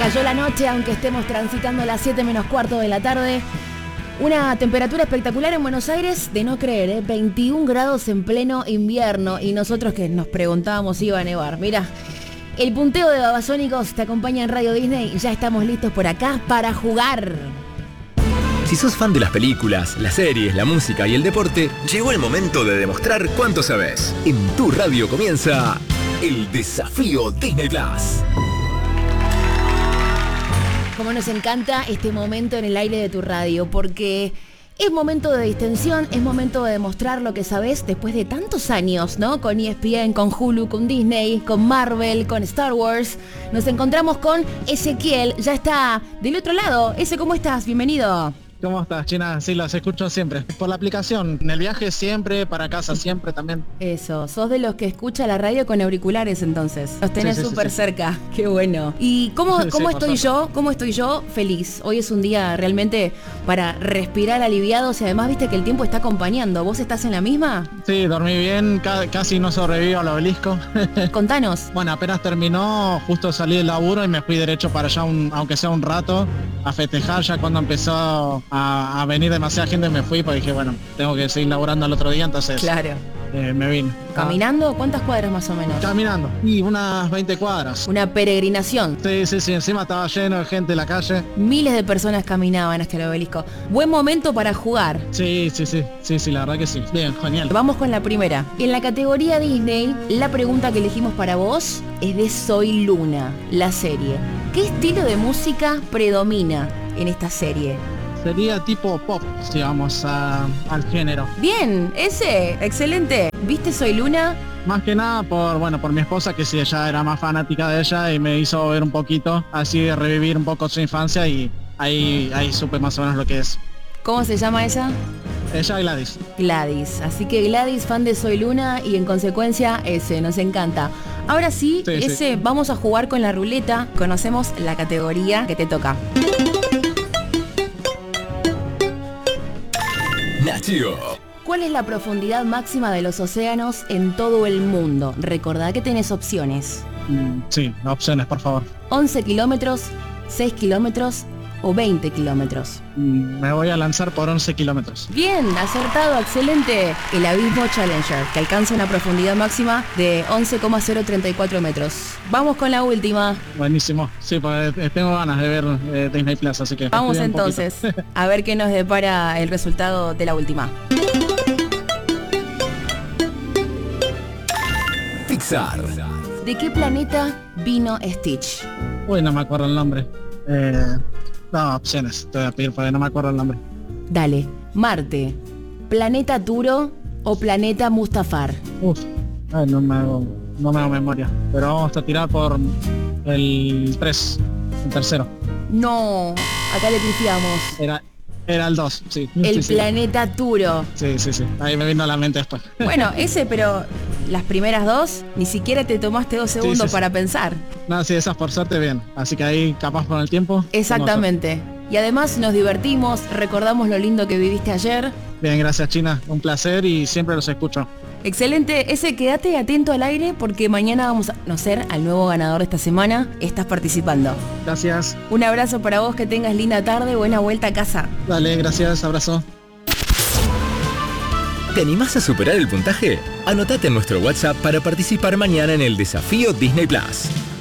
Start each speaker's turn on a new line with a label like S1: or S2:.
S1: Cayó la noche, aunque estemos transitando las 7 menos cuarto de la tarde. Una temperatura espectacular en Buenos Aires, de no creer, 21 grados en pleno invierno. Y nosotros que nos preguntábamos si iba a nevar. Mira, el punteo de Babasónicos te acompaña en Radio Disney y ya estamos listos por acá para jugar.
S2: Si sos fan de las películas, las series, la música y el deporte, llegó el momento de demostrar cuánto sabés. En tu radio comienza el Desafío Disney Plus.
S1: Como nos encanta este momento en el aire de tu radio, porque es momento de distensión, es momento de demostrar lo que sabés después de tantos años, ¿no? Con ESPN, con Hulu, con Disney, con Marvel, con Star Wars. Nos encontramos con Ezequiel, ya está del otro lado. Ese, ¿cómo estás? Bienvenido.
S3: ¿Cómo estás, China? Sí, las escucho siempre. Por la aplicación, en el viaje siempre, para casa siempre también.
S1: Eso, sos de los que escucha la radio con auriculares entonces. Los tenés súper cerca, qué bueno. ¿Y cómo estoy yo? ¿Cómo estoy yo? Feliz. Hoy es un día realmente para respirar aliviados y además viste que el tiempo está acompañando. ¿Vos estás en la misma?
S3: Sí, dormí bien, casi no sobrevivo al obelisco.
S1: Contanos.
S3: Bueno, apenas terminó, justo salí del laburo y me fui derecho para allá, aunque sea un rato, a festejar. Ya cuando empezó a venir demasiada gente me fui porque dije, bueno, tengo que seguir laburando al otro día, entonces
S1: claro.
S3: Me vine.
S1: ¿Caminando? ¿Cuántas cuadras más o menos?
S3: Caminando, y unas 20 cuadras.
S1: Una peregrinación.
S3: Sí, encima estaba lleno de gente en la calle.
S1: Miles de personas caminaban hasta el obelisco. Buen momento para jugar.
S3: Sí, la verdad que sí. Bien, genial.
S1: Vamos con la primera. En la categoría Disney, la pregunta que elegimos para vos es de Soy Luna, la serie. ¿Qué estilo de música predomina en esta serie?
S3: Sería tipo pop, si vamos al género.
S1: Bien, ese, excelente. ¿Viste Soy Luna?
S3: Más que nada por mi esposa, que sí, ella era más fanática de ella y me hizo ver un poquito, así de revivir un poco su infancia y ahí supe más o menos lo que es.
S1: ¿Cómo se llama ella?
S3: Ella Gladys.
S1: Gladys, así que Gladys, fan de Soy Luna y en consecuencia ese, nos encanta. Ahora sí, ese, vamos a jugar con la ruleta, conocemos la categoría que te toca.
S2: Nacho.
S1: ¿Cuál es la profundidad máxima de los océanos en todo el mundo? Recordá que tenés opciones.
S3: Sí, opciones, por favor.
S1: 11 kilómetros, 6 kilómetros o 20 kilómetros.
S3: Me voy a lanzar por 11 kilómetros.
S1: Bien, acertado, excelente. El Abismo Challenger, que alcanza una profundidad máxima de 11,034 metros. Vamos con la última.
S3: Buenísimo. Sí, pues tengo ganas de ver Disney Plus, así que...
S1: Vamos entonces a ver qué nos depara el resultado de la última.
S2: Pixar.
S1: ¿De qué planeta vino Stitch?
S3: Uy, no me acuerdo el nombre. No, opciones. Te voy a pedir porque no me acuerdo el nombre.
S1: Dale. Marte, Planeta Turo o Planeta Mustafar.
S3: No me hago memoria. Pero vamos a tirar por el 3, el tercero.
S1: No, acá le pifiamos.
S3: Era el 2, sí.
S1: El Planeta Turo.
S3: Sí. Ahí me vino a la mente después.
S1: Bueno, ese, pero las primeras dos, ni siquiera te tomaste 2 segundos para pensar.
S3: No, sí, esas por suerte bien. Así que ahí capaz con el tiempo.
S1: Exactamente. Y además nos divertimos, recordamos lo lindo que viviste ayer.
S3: Bien, gracias, China. Un placer y siempre los escucho.
S1: Excelente. Ese, quédate atento al aire porque mañana vamos a conocer al nuevo ganador de esta semana. Estás participando.
S3: Gracias.
S1: Un abrazo para vos, que tengas linda tarde, buena vuelta a casa.
S3: Dale, gracias, abrazo.
S2: ¿Te animás a superar el puntaje? Anotate en nuestro WhatsApp para participar mañana en el Desafío Disney Plus.